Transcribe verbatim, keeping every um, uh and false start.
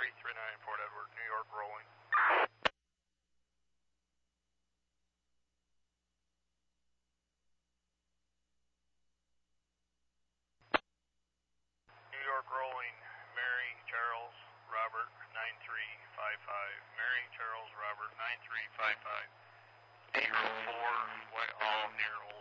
three three nine, Fort Edward, New York, rolling. New York, rolling. Mary, Charles, Robert, nine three five five. Mary, Charles, Robert, nine three five five. eight four, Whitehall, near Old